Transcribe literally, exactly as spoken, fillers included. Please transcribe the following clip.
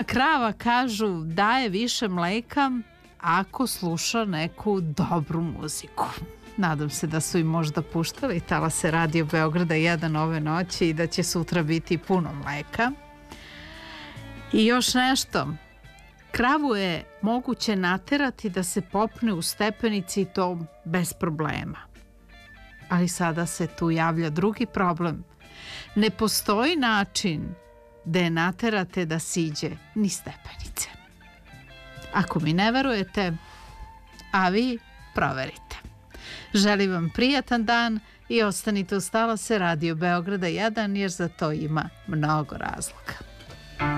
krava, kažu, daje više mleka ako sluša neku dobru muziku. Nadam se da su im možda puštali talase Radio Beograda jedan ove noći i da će sutra biti puno mleka. I još nešto. Kravu je moguće naterati da se popne u stepenici i to bez problema. Ali sada se tu javlja drugi problem. Ne postoji način da je naterate da siđe ni stepenice. Ako mi ne verujete, a vi proverite. Želim vam prijatan dan i ostanite uz talase Radio Beograda jedan jer za to ima mnogo razloga.